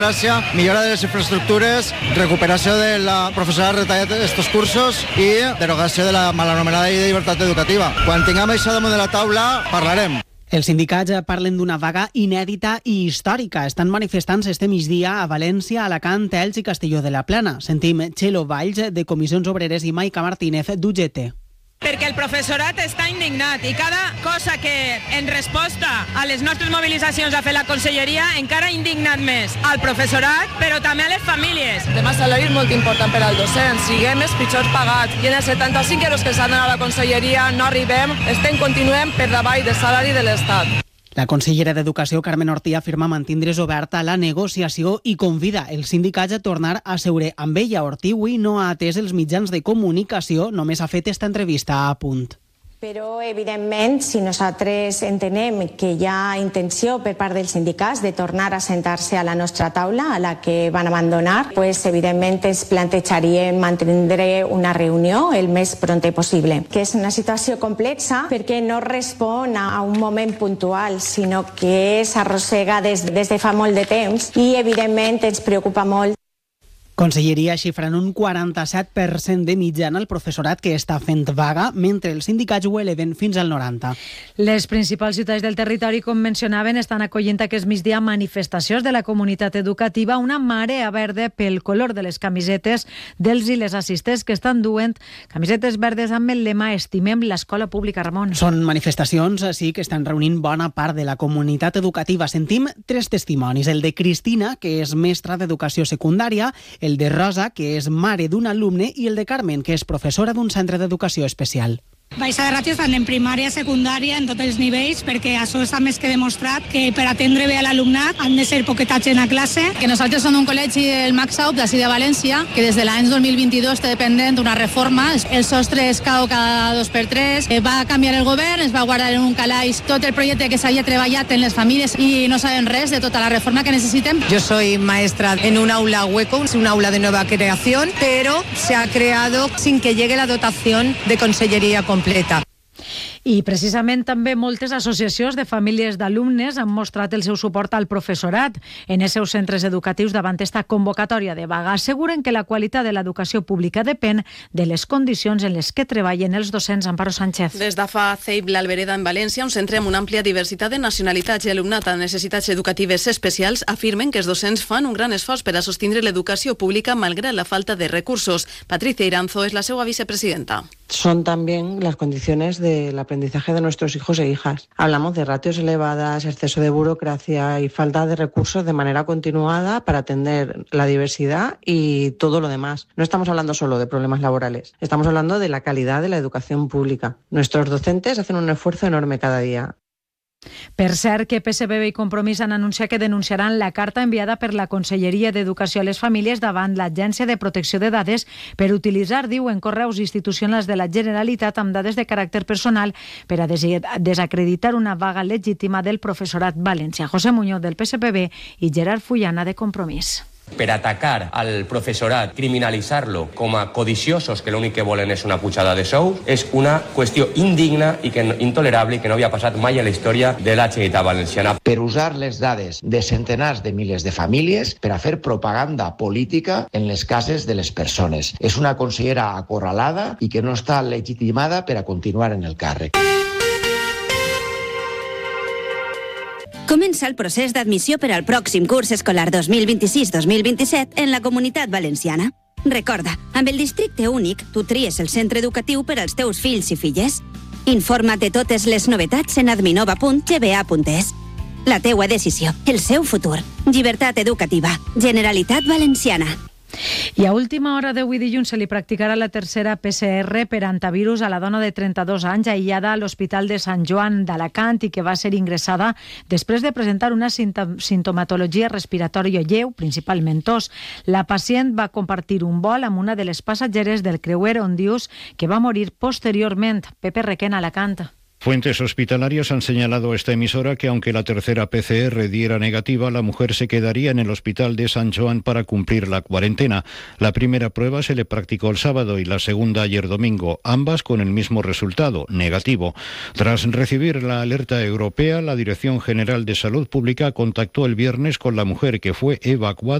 Millora de les infraestructures, recuperació de la professorat retallat d'estos cursos i derogació de la mal anomenada llei de llibertat educativa. Quan tinguem això damunt de la taula, parlarem. Els sindicats parlen d'una vaga inèdita i històrica. Estan manifestant este migdia a València, Alacant, Elx i Castelló de la Plana. Sentim Txelo Valls, de Comissions Obreres, i Maica Martínez, d'UGT. Perquè el professorat està indignat i cada cosa que en resposta a les nostres mobilitzacions ha fet la conselleria encara ha indignat més al professorat, però també a les famílies. El tema salari és molt important per al docent, siguem els pitjors pagats i en els 75 euros que s'han donat a la conselleria no arribem, continuem per davall del salari de l'Estat. La consellera d'Educació, Carmen Ortí, afirma mantindre's oberta a la negociació i convida els sindicats a tornar a seure amb ella. Ortí avui no ha atès els mitjans de comunicació, només ha fet esta entrevista a Punt. Però, evidentment, si nosaltres entenem que hi ha intenció per part dels sindicats de tornar a sentar-se a la nostra taula, a la que van abandonar, pues, evidentment ens plantejaríem mantindre una reunió el més prompte possible. Que és una situació complexa perquè no respon a un moment puntual, sinó que s'arrossega des de fa molt de temps i, evidentment, ens preocupa molt. Conselleria xifra en un 47% de mitjana el professorat que està fent vaga, mentre els sindicats ho eleven fins al 90%. Les principals ciutats del territori, com mencionaven, estan acollint aquest migdia manifestacions de la comunitat educativa, una marea verda pel color de les camisetes dels i les assistents que estan duent camisetes verdes amb el lema Estimem l'escola pública, Ramon. Són manifestacions, sí, que estan reunint bona part de la comunitat educativa. Sentim 3 testimonis, el de Cristina, que és mestra d'educació secundària, el de Rosa, que és mare d'un alumne, i el de Carmen, que és professora d'un centre d'educació especial. Baixa de ràtios tant en primària, secundària, en tots els nivells, perquè això està més que demostrat que per atendre bé a l'alumnat han de ser poquetats en la classe. Que nosaltres som un col·legi, el Maxaup, d'ací de València, que des de l'any 2022 està dependent d'una reforma. El sostre es cau cada 2x3, va canviar el govern, es va guardar en un calaix tot el projecte que s'havia treballat en les famílies i no saben res de tota la reforma que necessitem. Yo soy maestra en un aula hueco, un aula de nueva creación, pero se ha creado sin que llegue la dotación de consellería completa. I precisament també moltes associacions de famílies d'alumnes han mostrat el seu suport al professorat en els seus centres educatius davant esta convocatòria de vaga. Asseguren que la qualitat de l'educació pública depèn de les condicions en les que treballen els docents. Amparo Sánchez. Des de fa CEIP l'Albereda en València, un centre amb una àmplia diversitat de nacionalitats i alumnat amb necessitats educatives especials, afirmen que els docents fan un gran esforç per a sostindre l'educació pública malgrat la falta de recursos. Patricia Iranzo és la seva vicepresidenta. Son también las condiciones del aprendizaje de nuestros hijos e hijas. Hablamos de ratios elevadas, exceso de burocracia y falta de recursos de manera continuada para atender la diversidad y todo lo demás. No estamos hablando solo de problemas laborales, estamos hablando de la calidad de la educación pública. Nuestros docentes hacen un esfuerzo enorme cada día. Per cert, que PSPB i Compromís han anunciat que denunciaran la carta enviada per la Conselleria d'Educació a les famílies davant l'Agència de Protecció de Dades per utilitzar, diuen, correus institucionals de la Generalitat amb dades de caràcter personal per a desacreditar una vaga legítima del professorat valencià. José Muñoz, del PSPB, i Gerard Fullana, de Compromís. Per atacar al professorat, criminalitzar-lo com a codiciosos que l'únic que volen és una pujada de sou, és una qüestió indigna i intolerable i que no havia passat mai a la història de la Generalitat Valenciana. Per usar les dades de centenars de milers de famílies per a fer propaganda política en les cases de les persones. És una consellera acorralada i que no està legitimada per a continuar en el càrrec. Comença el procés d'admissió per al pròxim curs escolar 2026-2027 en la Comunitat Valenciana. Recorda, amb el districte únic, tu tries el centre educatiu per als teus fills i filles. Informa't de totes les novetats en adminova.gba.es. La teua decisió, el seu futur. Llibertat educativa. Generalitat Valenciana. I a última hora d'avui dilluns se li practicarà la tercera PCR per antivirus a la dona de 32 anys aïllada a l'Hospital de Sant Joan d'Alacant i que va ser ingressada després de presentar una sintomatologia respiratòria lleu, principalment tos. La pacient va compartir un vol amb una de les passatgeres del creuer Ondius que va morir posteriorment. Pepe Requena, Alacant. Fuentes hospitalarias han señalado a esta emisora que aunque la tercera PCR diera negativa, la mujer se quedaría en el hospital de Sant Joan para cumplir la cuarentena. La primera prueba se le practicó el sábado y la segunda ayer domingo, ambas con el mismo resultado, negativo. Tras recibir la alerta europea, la Dirección General de Salud Pública contactó el viernes con la mujer que fue evacuada